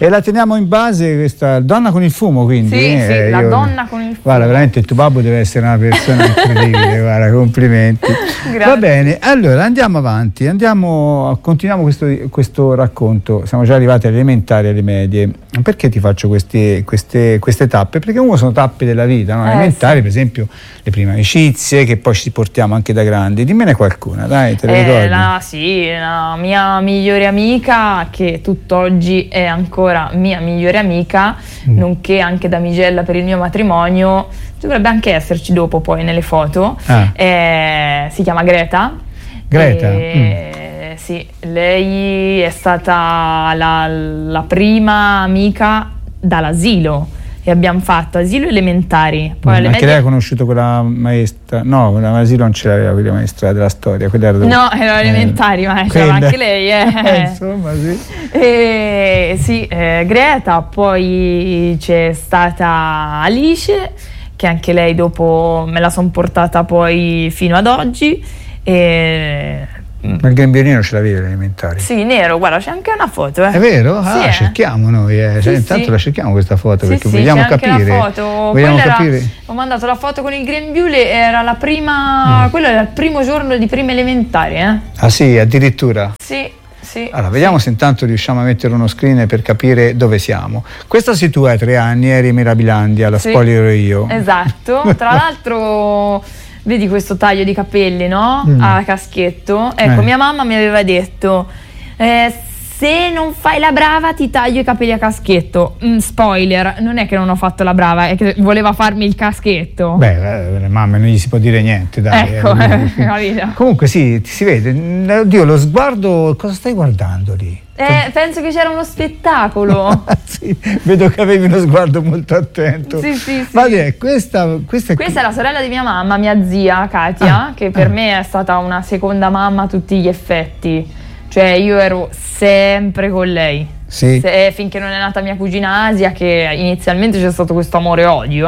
E la teniamo in base questa donna con il fumo, quindi? Sì, la donna con il fumo. Guarda, veramente il tuo babbo deve essere una persona incredibile, guarda, complimenti. Grazie. Va bene, allora andiamo avanti, continuiamo questo racconto. Siamo già arrivati alle elementari e alle medie. Perché ti faccio queste tappe? Perché comunque sono tappe della vita, no? Elementari, per esempio, le prime amicizie che poi ci portiamo anche da grandi. Dimmene qualcuna, dai, te le ricordi? La mia migliore amica, che tutt'oggi è ancora mia migliore amica, nonché anche damigella per il mio matrimonio, dovrebbe anche esserci dopo poi nelle foto, si chiama Greta. Sì, lei è stata la prima amica dall'asilo e abbiamo fatto asilo elementari. Poi alle anche lei ha conosciuto quella maestra? No, quella asilo non ce l'aveva, quella maestra della storia. Quella era no, era elementari, ma c'era anche lei. Insomma, sì. Sì, Greta, poi c'è stata Alice, che anche lei dopo me la son portata poi fino ad oggi. Ma il grembiulino ce l'avevi elementari? Sì, nero, guarda, c'è anche una foto. È vero? Sì, cerchiamo noi. Intanto la cerchiamo questa foto, perché sì, vogliamo c'è capire. Anche la foto. Vogliamo capire. Ho mandato la foto con il grembiule, era la prima. Quello era il primo giorno di prima elementare, Ah sì, addirittura? Sì. Allora, vediamo se intanto riusciamo a mettere uno screen per capire dove siamo. Questa sei tu, hai 3 anni, eri in Mirabilandia, la spoilerò io. Esatto, tra l'altro vedi questo taglio di capelli, no? A caschetto. Ecco, mia mamma mi aveva detto se non fai la brava ti taglio i capelli a caschetto. Spoiler, non è che non ho fatto la brava, è che voleva farmi il caschetto. Beh, mamma, non gli si può dire niente, dai. Ecco, capito. Comunque sì, si vede. Oddio, lo sguardo, cosa stai guardando lì? Penso che c'era uno spettacolo. Sì, vedo che avevi uno sguardo molto attento. Sì. Vabbè, questa è la sorella di mia mamma, mia zia Katia, che per me è stata una seconda mamma a tutti gli effetti. Cioè io ero sempre con lei. Sì. Finché non è nata mia cugina Asia, che inizialmente c'è stato questo amore e odio,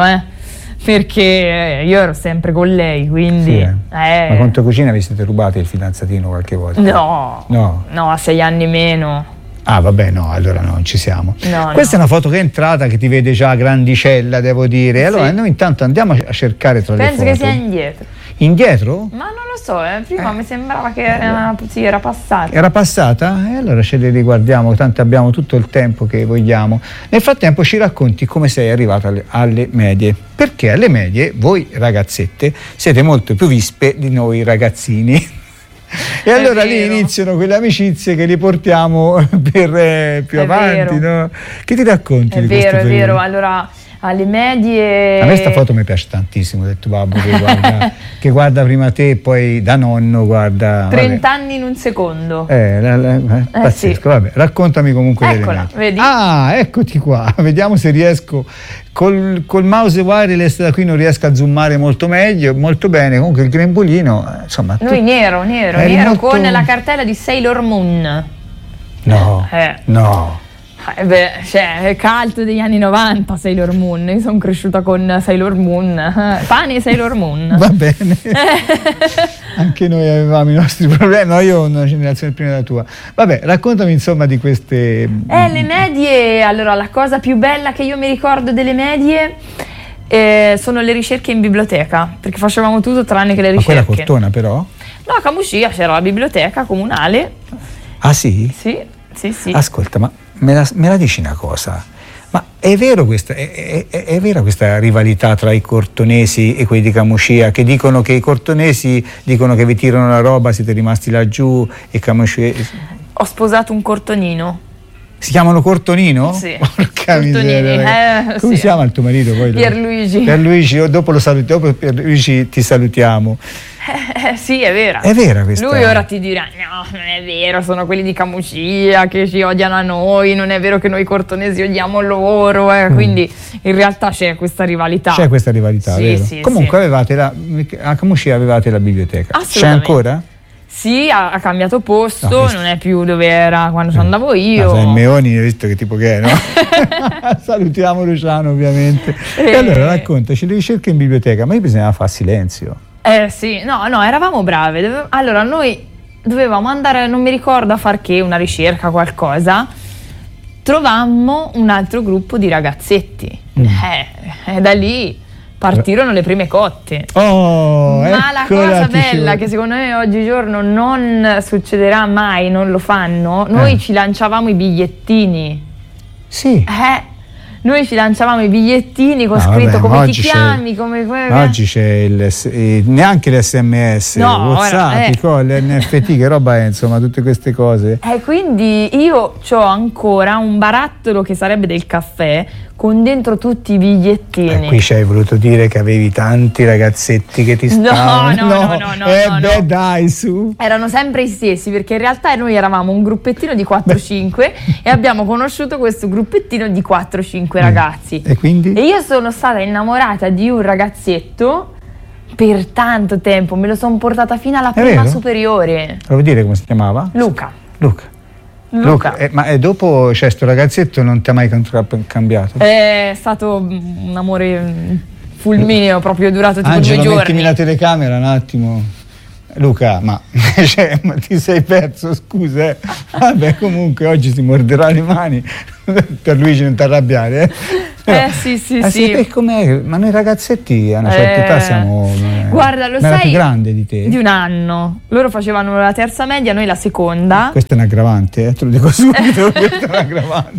perché io ero sempre con lei, quindi... Sì, Ma con tua cugina vi siete rubati il fidanzatino qualche volta? No, a 6 anni meno. Ah vabbè, no, allora non ci siamo. Questa è una foto che è entrata, che ti vede già grandicella, devo dire. Allora noi intanto andiamo a cercare tra le foto. Penso che sia indietro. Indietro? Ma non lo so, prima mi sembrava che era passata. Era passata? E allora ce le riguardiamo, tanto abbiamo tutto il tempo che vogliamo. Nel frattempo ci racconti come sei arrivata alle medie. Perché alle medie voi ragazzette siete molto più vispe di noi ragazzini. E allora lì iniziano quelle amicizie che li portiamo per più avanti, no? Che ti racconti di questo periodo? È vero, allora alle medie... A me sta foto mi piace tantissimo del tuo babbo che guarda prima te e poi da nonno guarda... 30 anni in un secondo. Pazzesco, sì. Vabbè, raccontami comunque Eccola, vedi? Ah, eccoti qua, vediamo se riesco... Col mouse wireless da qui non riesco a zoomare molto bene, comunque il grembolino, insomma... Noi nero molto... con la cartella di Sailor Moon. No. È caldo degli anni 90 Sailor Moon, io sono cresciuta con Sailor Moon, pane e Sailor Moon. Va bene. Anche noi avevamo i nostri problemi, no, io ho una generazione prima della tua. Vabbè, raccontami insomma di queste... Le medie, allora la cosa più bella che io mi ricordo delle medie sono le ricerche in biblioteca, perché facevamo tutto tranne che le ricerche. Ma quella Cortona però? No, a Camuscia c'era la biblioteca comunale. Ah sì? Sì. Ascolta, ma me la dici una cosa? Ma è vero è vera questa rivalità tra i cortonesi e quelli di Camuscia, che dicono che i cortonesi dicono che vi tirano la roba, siete rimasti laggiù, e Camuscia... Ho sposato un cortonino. Si chiamano Cortonino? Sì. Porca miseria. Come si chiama il tuo marito poi? Pierluigi. Dopo Pierluigi ti salutiamo. Sì, è vera. È vera questa. Lui ora ti dirà: no, non è vero, sono quelli di Camuscia che ci odiano a noi, non è vero che noi cortonesi odiamo loro, quindi in realtà c'è questa rivalità. C'è questa rivalità, vero? Sì, comunque a Camuscia avevate la biblioteca. Assolutamente. C'è ancora? Sì, ha cambiato posto, non è più dove era quando ci andavo io. Sei Meoni, hai visto che tipo che è, no? Salutiamo Luciano, ovviamente. E allora raccontaci le ricerche in biblioteca, ma io bisognava fare silenzio. Sì, no, eravamo brave. Allora, noi dovevamo andare, non mi ricordo a far che, una ricerca, qualcosa. trovammo un altro gruppo di ragazzetti. Da lì partirono le prime cotte. Ma la cosa bella che secondo me oggigiorno non succederà mai, non lo fanno, noi ci lanciavamo i bigliettini. Sì. Noi ci lanciavamo i bigliettini con scritto come ti chiami, oggi c'è neanche l'SMS, WhatsApp, l'NFT, che roba è, insomma, tutte queste cose. Quindi io ho ancora un barattolo che sarebbe del caffè con dentro tutti i bigliettini. Qui ci hai voluto dire che avevi tanti ragazzetti che ti stavano. No. Dai, su. Erano sempre i stessi, perché in realtà noi eravamo un gruppettino di 4-5 e abbiamo conosciuto questo gruppettino di 4-5 ragazzi. E quindi? E io sono stata innamorata di un ragazzetto per tanto tempo, me lo sono portata fino alla prima superiore. Vuoi dire come si chiamava? Luca. Ma dopo sto ragazzetto non ti ha mai cambiato? È stato un amore fulmineo, proprio durato tipo Angelo, 2 giorni. mettimi la telecamera un attimo. Luca, ma ti sei perso, scusa. Vabbè, comunque oggi si morderà le mani. Per Luigi non ti arrabbiare, sì. E com'è? Ma noi ragazzetti a una certa età siamo. Guarda, lo sai, più grande di te. Di un anno. Loro facevano la terza media, noi la seconda. Questa è un'aggravante, te lo dico subito. Questa è un'aggravante.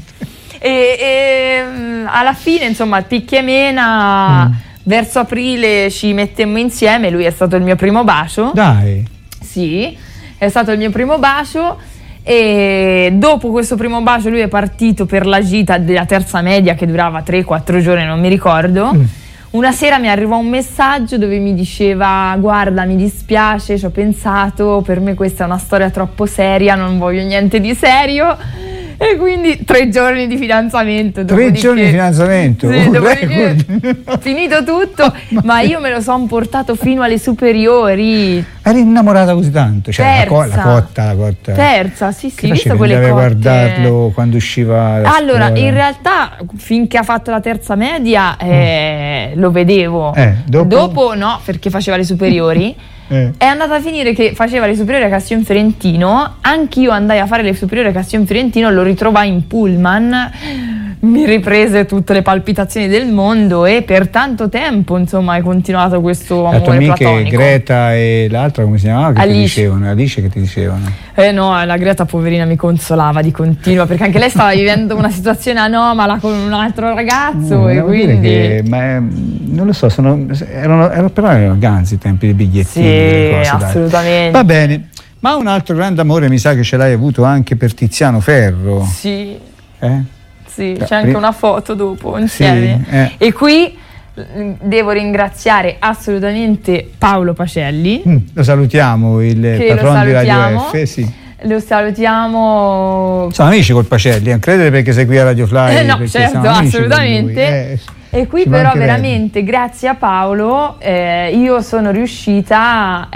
E alla fine, insomma, picchia e mena. Verso aprile ci mettemmo insieme, lui è stato il mio primo bacio. Dai. Sì, è stato il mio primo bacio e dopo questo primo bacio lui è partito per la gita della terza media che durava 3-4 giorni, non mi ricordo. Una sera mi arrivò un messaggio dove mi diceva: guarda, mi dispiace, ci ho pensato, per me questa è una storia troppo seria, non voglio niente di serio. E quindi 3 giorni di fidanzamento. 3 giorni di fidanzamento? Sì, finito tutto, ma io me lo sono portato fino alle superiori. Eri innamorata così tanto? Cioè la cotta. Terza, sì, visto quelle cotte. Guardarlo quando usciva da Allora, scuola. in realtà, finché ha fatto la terza media, lo vedevo. Dopo no, perché faceva le superiori. È andata a finire che faceva le superiori a Castionfiorentino, anch'io andai a fare le superiori a Castionfiorentino, lo ritrovai in pullman, mi riprese tutte le palpitazioni del mondo e per tanto tempo, insomma, è continuato questo amore platonico. Greta e l'altra come si chiamava? Alice. Alice che ti dicevano? No, la Greta poverina mi consolava di continuo, perché anche lei stava vivendo una situazione anomala con un altro ragazzo e quindi... non lo so, però erano ganzi i tempi dei bigliettini. Sì, assolutamente. Va bene, ma un altro grande amore mi sa che ce l'hai avuto anche per Tiziano Ferro. Sì. Sì, c'è anche una foto dopo insieme. Sì, E qui devo ringraziare assolutamente Paolo Pacelli. Lo salutiamo, il patrono di Radio F. Sì. Lo salutiamo. Sono amici col Pacelli, non credere perché sei qui a Radio Fly. No, certo, assolutamente. E qui però veramente grazie a Paolo io sono riuscita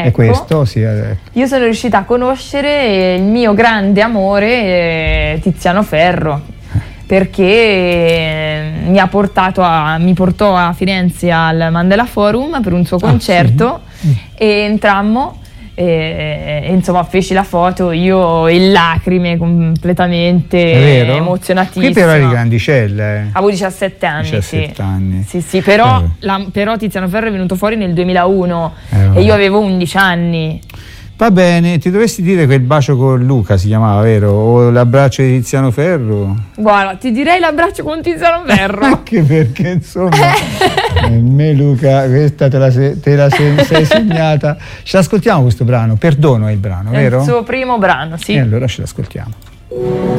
io sono riuscita a conoscere il mio grande amore Tiziano Ferro, perché mi portò a Firenze al Mandela Forum per un suo concerto e entrammo e insomma feci la foto io in lacrime completamente emozionatissima. Qui però eri grandicella. Avevo 17 anni. 17 anni. Sì, però Tiziano Ferro è venuto fuori nel 2001 e io avevo 11 anni. Va bene, ti dovessi dire quel bacio con Luca si chiamava, vero? O l'abbraccio di Tiziano Ferro? Guarda, ti direi l'abbraccio con Tiziano Ferro. Anche perché insomma me Luca, questa te la sei segnata. Ce l'ascoltiamo questo brano, Perdono è il brano, vero? È il suo primo brano, sì. E allora ce l'ascoltiamo.